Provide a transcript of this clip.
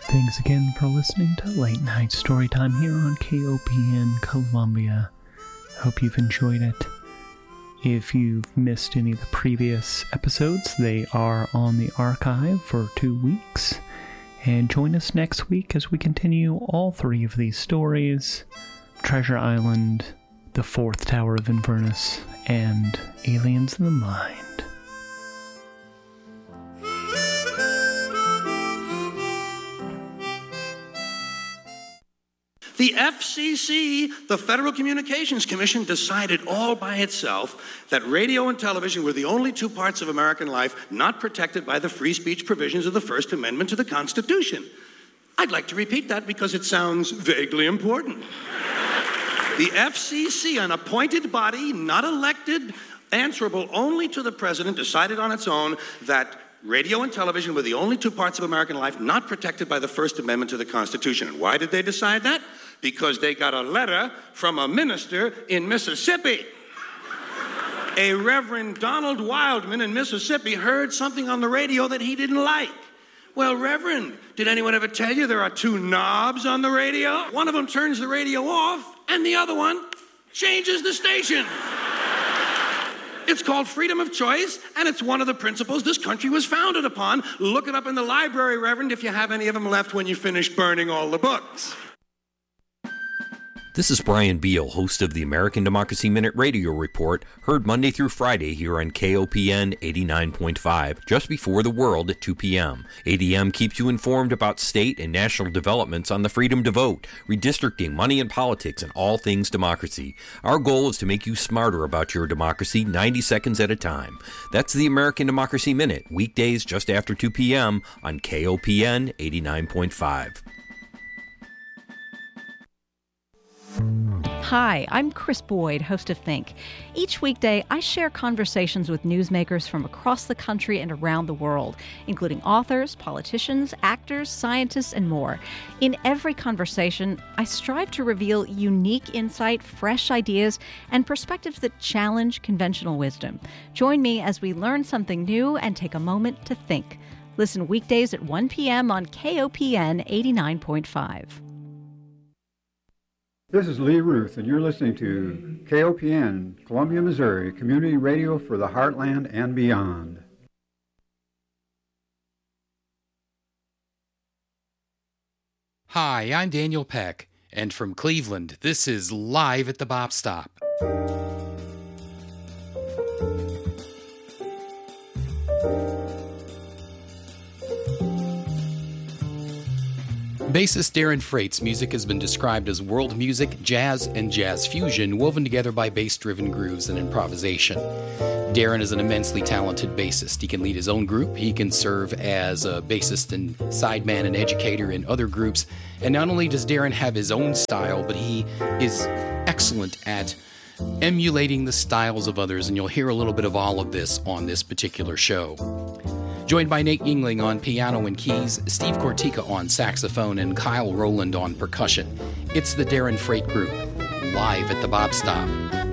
Thanks again for listening to Late Night Storytime here on KOPN Columbia. Hope you've enjoyed it. If you've missed any of the previous episodes, they are on the archive for 2 weeks. And join us next week as we continue all 3 of these stories: Treasure Island, The Fourth Tower of Inverness, and Aliens in the Mind. The FCC, the Federal Communications Commission, decided all by itself that radio and television were the only 2 parts of American life not protected by the free speech provisions of the First Amendment to the Constitution. I'd like to repeat that because it sounds vaguely important. The FCC, an appointed body, not elected, answerable only to the president, decided on its own that radio and television were the only 2 parts of American life not protected by the First Amendment to the Constitution. And why did they decide that? Because they got a letter from a minister in Mississippi. A Reverend Donald Wildman in Mississippi heard something on the radio that he didn't like. Well, Reverend, did anyone ever tell you there are 2 knobs on the radio? One of them turns the radio off, and the other one changes the station. It's called freedom of choice, and it's one of the principles this country was founded upon. Look it up in the library, Reverend, if you have any of them left when you finish burning all the books. This is Brian Beal, host of the American Democracy Minute Radio Report, heard Monday through Friday here on KOPN 89.5, just before the world at 2 p.m. ADM keeps you informed about state and national developments on the freedom to vote, redistricting, money and politics, and all things democracy. Our goal is to make you smarter about your democracy 90 seconds at a time. That's the American Democracy Minute, weekdays just after 2 p.m. on KOPN 89.5. Hi, I'm Chris Boyd, host of Think. Each weekday, I share conversations with newsmakers from across the country and around the world, including authors, politicians, actors, scientists, and more. In every conversation, I strive to reveal unique insight, fresh ideas, and perspectives that challenge conventional wisdom. Join me as we learn something new and take a moment to think. Listen weekdays at 1 p.m. on KOPN 89.5. This is Lee Ruth, and you're listening to KOPN, Columbia, Missouri, community radio for the heartland and beyond. Hi, I'm Daniel Peck, and from Cleveland, this is Live at the Bop Stop. Bassist Darren Freight's music has been described as world music, jazz, and jazz fusion woven together by bass-driven grooves and improvisation. Darren is an immensely talented bassist. He can lead his own group, he can serve as a bassist and sideman and educator in other groups, and not only does Darren have his own style, but he is excellent at emulating the styles of others, and you'll hear a little bit of all of this on this particular show. Joined by Nate Yingling on piano and keys, Steve Cortica on saxophone, and Kyle Rowland on percussion. It's the Darren Freight Group, live at the Bop Stop.